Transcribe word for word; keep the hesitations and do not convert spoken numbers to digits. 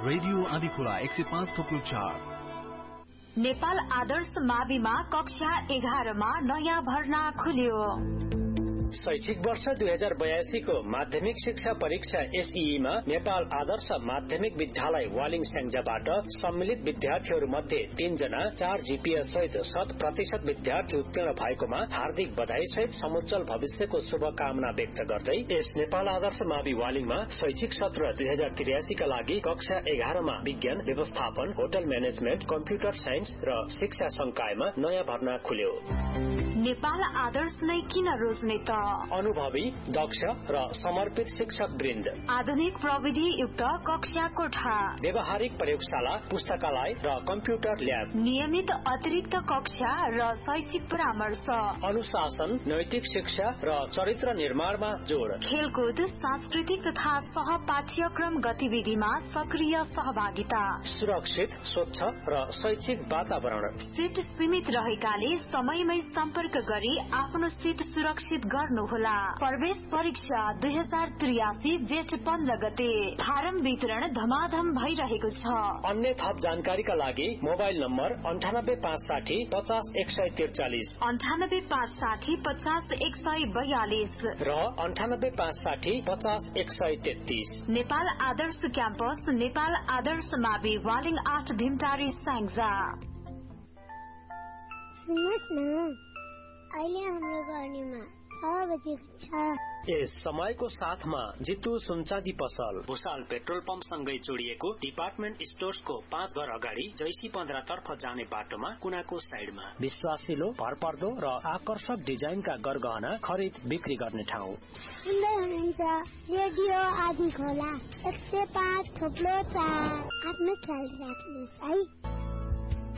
Radio Adhikhola एक सय पाँच थोप्लो चार। नेपाल आदर्श माविमा कक्षा एघारमा नयाँ भर्ना खुल्यो। शैक्षिक वर्ष दुई हजार बयासी को माध्यमिक शिक्षा परीक्षा एसईई मा नेपाल आदर्श माध्यमिक विद्यालय वालिङ स्याङ्जाबाट सम्मिलित विद्यार्थीहरू मध्ये तीन जना चार जीपीएस सहित शत प्रतिशत विद्यार्थी उत्तीर्ण भएकोमा हार्दिक बधाई सहित समुज्जल भविष्यको शुभकामना व्यक्त गर्दै यस नेपाल आदर्श मावि वालिङमा शैक्षिक सत्र दुई हजार त्रियासी का लागि कक्षा एघारमा विज्ञान व्यवस्थापन होटल म्यानेजमेन्ट कम्प्युटर साइन्स र शिक्षा संकायमा नयाँ भर्ना खुल्यो। नेपाल आदर्श नै किन रोज्ने त? अनुभवी दक्ष र समर्पित शिक्षक वृन्द, आधुनिक प्रविधि युक्त कक्षा कोठा, व्यवहारिक प्रयोगशाला, पुस्तकालय र कम्प्युटर ल्याब, नियमित अतिरिक्त कक्षा र शैक्षिक परामर्श, अनुशासन, नैतिक शिक्षा र चरित्र निर्माणमा जोड़, खेलकुद, सांस्कृतिक तथा सह पाठ्यक्रम गतिविधिमा सक्रिय सहभागिता, सुरक्षित, स्वच्छ र शैक्षिक वातावरण। सीट सीमित रहेकाले समयमै सम्पर्क गरी आफ्नो सीट सुरक्षित गर्नुहोला। प्रवेश परीक्षा दुई हजार त्रियासी जेठ पन्ध्र गते। फारम वितरण धमाधम भइरहेको छ। अन्य थप जानकारीका लागि मोबाइल नम्बर अन्ठानब्बे पाँच साठी पचास एक सय त्रिचालिस, अन्ठानब्बे पाँच साठी पचास एक सय बयालिस र अन्ठानब्बे पाँच साठी पचास एक सय तेत्तीस। नेपाल आदर्श क्याम्पस, नेपाल आदर्श मावि वालिङ आठ भीमटारी स्याङ्जा। सुन्नुहोस् न, अहिले हाम्रो गर्नीमा छ बजेको छ। यस समयको साथमा जितु सुनचाँदी पसल, भुसाल पेट्रोल पम्प सँगै जोडिएको डिपार्टमेन्ट स्टोर्सको पाँच घर अगाडि जैसी पन्ध्र तर्फ जाने बाटोमा कुनाको साइडमा विश्वासिलो, भरपर्दो र आकर्षक डिजाइनका गरगहना खरिद बिक्री गर्ने ठाउँ। सुन्दै हुनुहुन्छ रेडियो आदिखोला एक सय पाँच थोप्लो चार। आफ्नो ख्याल राख्नुहोस् है।